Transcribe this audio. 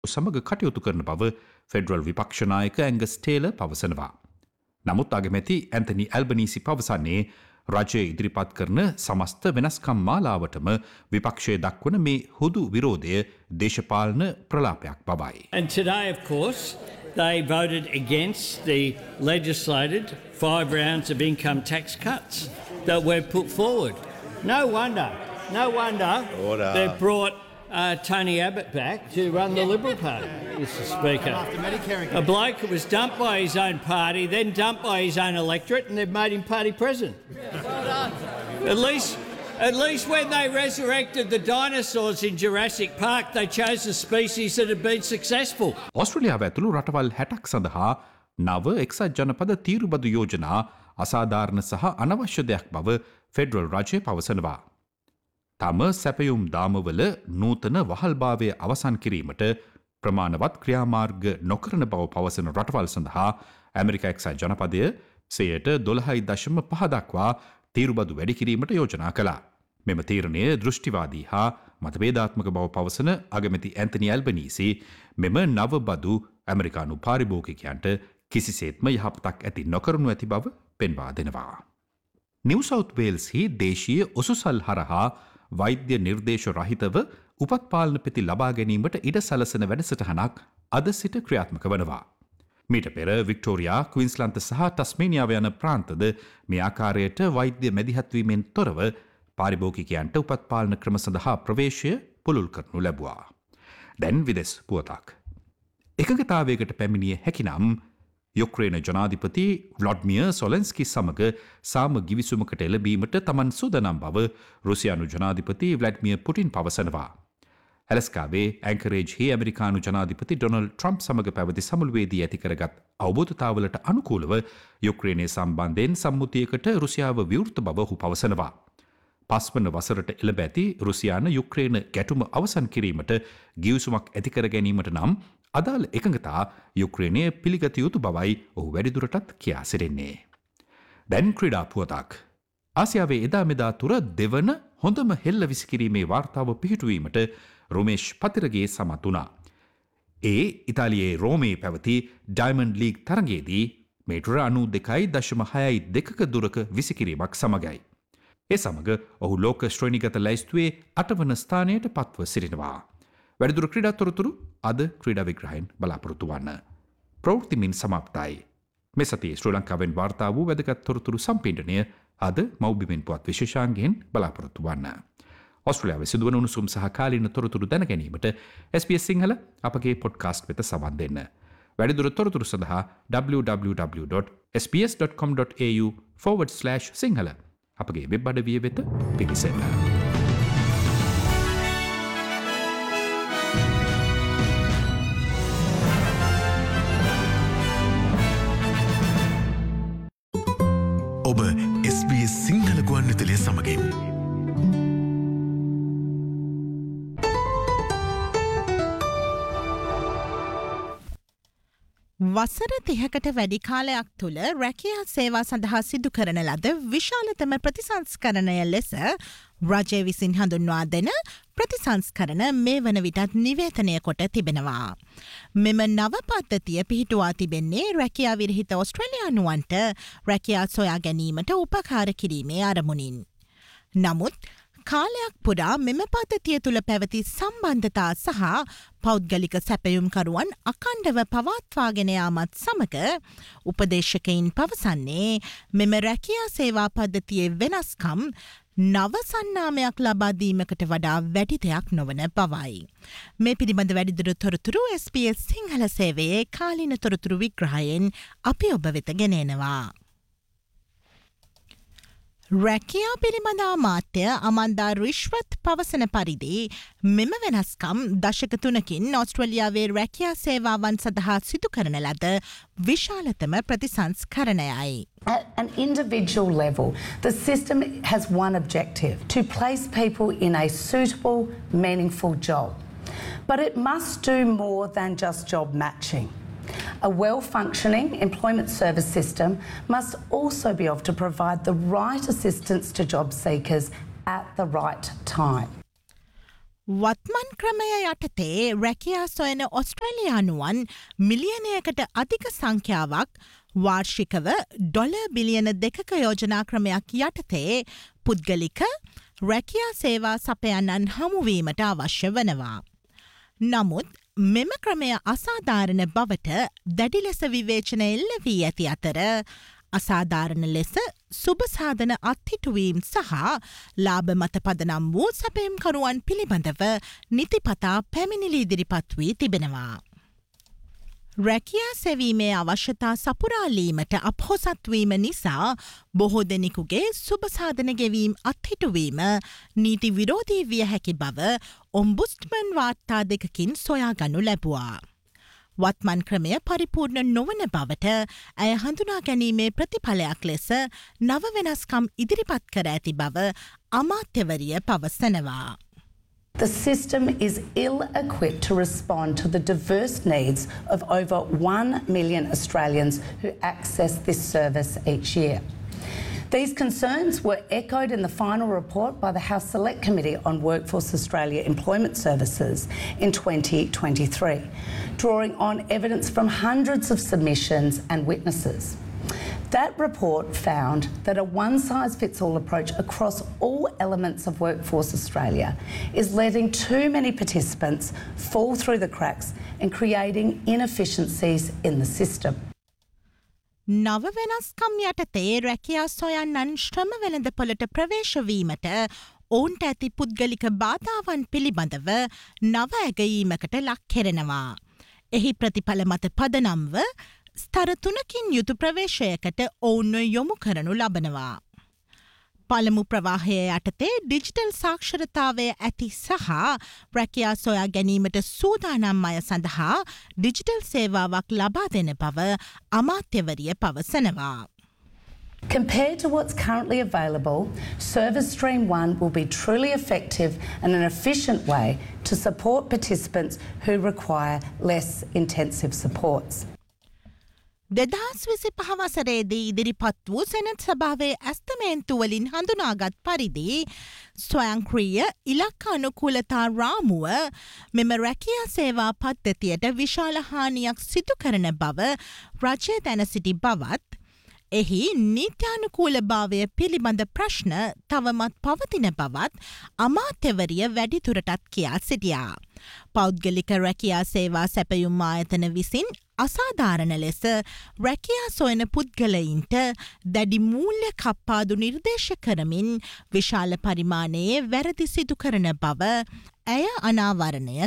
සමග කටයුතු කරන බව ෆෙඩරල් විපක්ෂ නායක ඇංගස් ටේලර් පවසනවා. නමුත් අගමැති ඇන්තනි ඇල්බනීසි පවසන්නේ රජය ඉදිරිපත් කරන සමස්ත වෙනස්කම් මාලාවටම විපක්ෂය දක්වන මේ හුදු විරෝධය දේශපාලන ප්‍රලාපයක් බවයි. And today, of course, they voted against the legislated 5 rounds of income tax cuts that were put forward. No wonder Order. they've brought Tony Abbott back to run the Liberal Party, Mr Speaker. A bloke who was dumped by his own party, then dumped by his own electorate, and they've made him party president. At least when they resurrected the dinosaurs in Jurassic Park, they chose a species that had been successful. ඔස්ට්‍රේලියාව ඇතුළු රටවල් 60ක් සඳහා නව එක්සත් ජනපද තීරුබදු යෝජනා අසාධාරණ සහ අනවශ්‍ය දෙයක් බව ෆෙඩරල් රජය පවසනවා. තම සැපයුම් දාමවල නූතන වහල්භාවය අවසන් කිරීමට ප්‍රමාණවත් ක්‍රියාමාර්ග නොකරන බව පවසන රටවල් සඳහා ඇමරිකා එක්සත් ජනපදය 12.5 දක්වා තීරුබදු වැඩි කිරීමට යෝජනා කළා. මෙම තීරණය දෘෂ්ටිවාදී හා මතභේදාත්මක බව පවසන අගමැති ඇන්තනි ඇල්බනීසි මෙම නව බදු ඇමරිකානු පාරිභෝගිකයන්ට කිසිසේත්ම යහපතක් ඇති නොකරනු ඇති බව පෙන්වා දෙනවා. නිව් සවුත් වේල්ස්හි දේශීය ඔසුසල් හරහා වෛද්‍ය නිර්දේශ රහිතව උපත් පාලන පෙති ලබා ගැනීමට ඉඩ සලසන වැඩසටහනක් අද සිට ක්‍රියාත්මක වනවා. මීට පෙර වික්ටෝරියා, ක්වීන්ස්ලන්ත සහ ටස්මේනියාව යන ප්‍රාන්තද මේ ආකාරයට වෛද්‍ය මැදිහත්වීමෙන් තොරව පාරිභෝගිකයන්ට උපත් පාලන ක්‍රම සඳහා ප්‍රවේශය පුළුල් කරනු ලැබුවා. දැන් විදෙස් පුවතක්. එකගතාවයකට පැමිණිය හැකිනම් යුක්‍රේන ජනාධිපති ව්ලොඩ්මියර් සොලෙන්ස්කි සමග සාම ගිවිසුමකට එළඹීමට තමන් සූදානම් බව රුසියානු ජනාධිපති ව්ලාඩිමිර් පුටින් පවසනවා. ඇලස්කාවේ ඇන්කරේජ්හි ඇමරිකානු ජනාධිපති ඩොනල්ඩ් ට්‍රම්ප් සමග පැවති සමුළුවේදී ඇති කරගත් අවබෝධතාවලට අනුකූලව යුක්‍රේනය සම්බන්ධයෙන් සම්මුතියකට රුසියාව විවෘත බව ඔහු පවසනවා. පස්වන වසරට එළඹ ඇති රුසියාන යුක්‍රේන ගැටුම අවසන් කිරීමට ගිවිසුමක් ඇති කර ගැනීමට නම් අදාළ එකඟතා යුක්‍රේනය පිළිගත යුතු බවයි ඔහු වැඩිදුරටත් කියා සිටින්නේ. දැන් ක්‍රීඩා පුවතක්. ආසියාවේ එදා මෙදා තුර දෙවන හොඳම හෙල්ල විසිකිරීමේ වාර්තාව පිහිටුවීමට රොමේෂ් පතිරගේ සමත් වුණා. ඒ ඉතාලියේ රෝමේ පැවති ඩයිමන්ඩ් ලීග් තරගයේදී මීටර 92.62 දුරක විසිකිරීමක් සමගයි. ඒ සමග ඔහු ලෝක ශ්‍රේණිගත ලැයිස්තුවේ 8 වන ස්ථානයට පත්ව සිටිනවා. වැඩිදුර ක්‍රීඩා තොරතුරු අද ක්‍රීඩා විග්‍රහයෙන් බලාපොරොත්තු වන්න. ප්‍රවෘත්තිමින් සමාප්තයි. මේ සතියේ ශ්‍රී ලංකාවෙන් වාර්තා වූ වැදගත් තොරතුරු සම්පීඩනය අද මව්බිමෙන් පුවත් විශේෂාංගයෙන් බලාපොරොත්තු වන්න. ඔස්ට්‍රේලියාවේ සිදුවන උණුසුම් සහ කාලීන තොරතුරු දැන ගැනීමට SBS සිංහල අපගේ පොඩ්කාස්ට් වෙත සවන් දෙන්න. වැඩිදුර තොරතුරු සඳහා www.sbs.com.au/සිංහල අපගේ වෙබ් අඩවිය වෙත පිවිසෙන්න. ඔබ SBS සිංහල ගුවන්විදුලිය සමගින් වසර 30කට වැඩි කාලයක් තුළ රැකියා සේවා සඳහා සිදු කරන ලද විශාලතම ප්‍රතිසංස්කරණය ලෙස රජය විසින් හඳුන්වා දෙන ප්‍රතිසංස්කරණ මේ වන විටත් නිවේතනය කොට තිබෙනවා. මෙම නව පද්ධතිය පිහිටුවා තිබෙන්නේ රැකියා විරහිත ඔස්ට්‍රේලියානුවන්ට රැකියා සොයා ගැනීමට උපකාර කිරීමේ අරමුණින්. නමුත් කාලයක් පුරා මෙම පද්ධතිය තුළ පැවති සම්බන්ධතා සහ පෞද්ගලික සැපයුම්කරුවන් අකණ්ඩව පවත්වාගෙන යාමත් සමග උපදේශකයින් පවසන්නේ මෙම රැකියා සේවා පද්ධතියේ වෙනස්කම් නව සන්නාමයක් ලබා දීමකට වඩා වැඩි දෙයක් නොවන බවයි. මේ පිළිබඳ වැඩිදුර තොරතුරු SBS සිංහල සේවයේ කාලීන තොරතුරු විග්‍රහයෙන් අපි ඔබ වෙත ගෙනෙනවා. රැකියා පිළිබඳ අමාත්‍ය අමන්දා රිශ්වත් පවසන පරිදි මෙම වෙනස්කම් දශක 3කින් ඔස්ට්‍රේලියාවේ රැකියා සේවාවන් සඳහා සිදු කරන ලද විශාලතම ප්‍රතිසංස්කරණයයි. At an individual level, the system has one objective: to place people in a suitable, meaningful job. But it must do more than just job matching. A well-functioning employment service system must also be able to provide the right assistance to job seekers at the right time. වත්මන් ක්‍රමය යටතේ රැකියා සොයන ඔස්ට්‍රේලියානුවන් මිලියනයකට අධික සංඛ්‍යාවක් වාර්ෂිකව dollar බිලියන 2ක යෝජනා ක්‍රමයක් යටතේ පුද්ගලික රැකියා සේවා සපයන්නන් හමුවීමට අවශ්‍ය වනවා. නමුත් මෙම ක්‍රමය අසාධාරණ බවට දැඩි ලෙස විවේචන එල්ල වී ඇති අතර අසාධාරණ ලෙස සුබසාධන අත්හිටුවීම් සහ ලාභ මත පදනම් වූ සැපයම්කරුවන් පිළිබඳව නිතිපතා පැමිණිලි ඉදිරිපත් වී තිබෙනවා. රැකියා සෙවීමේ අවශ්‍යතා සපුරාලීමට අපහොසත්වීම නිසා බොහෝ දෙනෙකුගේ සුබසාධන ගෙවීම් අත්හිටුවීම නීති විරෝධී විය හැකි බව ඔම්බුස්ට්මන් වාර්තා දෙකකින් සොයාගනු ලැබුවා. වත්මන් ක්‍රමය පරිපූර්ණ නොවන බවට ඇය හඳුනා ගැනීමේ ප්‍රතිඵලයක් ලෙස නව වෙනස්කම් ඉදිරිපත් කර ඇති බව අමාත්‍යවරිය පවසනවා. The system is ill-equipped to respond to the diverse needs of over 1 million Australians who access this service each year. These concerns were echoed in the final report by the House Select Committee on Workforce Australia Employment Services in 2023, drawing on evidence from hundreds of submissions and witnesses. That report found that a one-size-fits-all approach across all elements of Workforce Australia is letting too many participants fall through the cracks and creating inefficiencies in the system. නව වෙනස්කම් යටතේ රැකියා සොයන්නන් ශ්‍රම වෙළඳපොළට ප්‍රවේශවීමට ඔවුන්ට ඇති පුද්ගලික බාධාවන් පිළිබඳව නව ඇගයීමකට ලක් කෙරෙනවා. එහි ප්‍රතිඵල මත පදනම්ව ස්තර 3කින් යුතු ප්‍රවේශයකට ඔවුන්ව යොමු කරනු ලබනවා. පළමු ප්‍රවාහය යටතේ ඩිජිටල් සාක්ෂරතාවය ඇති සහ රැකියා සොයා ගැනීමට සූදානම් අය සඳහා ඩිජිටල් සේවාවක් ලබා දෙන බව අමාත්‍යවරිය පවසනවා. Compared to what's currently available, Service Stream 1 will be truly effective and an efficient way to support participants who require less intensive supports. 2025 වසරේදී ඉදිරිපත් වූ සෙනට් සභාවේ ඇස්තමේන්තුවලින් හඳුනාගත් පරිදි ස්වයංක්‍රීය ඉලක්ක අනුකූලතා රාමුව මෙම රැකියා සේවා පද්ධතියට විශාල හානියක් සිදු කරන බව රජය දැන සිටි බවත් එහි නීත්‍යානුකූලභාවය පිළිබඳ ප්‍රශ්න තවමත් පවතින බවත් අමාත්‍යවරිය වැඩිදුරටත් කියා සිටියා. පෞද්ගලික රැකියා සේවා සැපයුම් ආයතන විසින් අසාධාරණ ලෙස රැකියා සොයන පුද්ගලයින්ට දැඩි මූල්‍ය කප්පාදු නිර්දේශ කරමින් විශාල පරිමාණයේ වැරදි සිදු කරන බව ඇය අනාවරණය